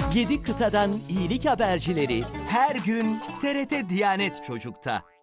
7 kıtadan iyilik habercileri her gün TRT Diyanet Çocuk'ta.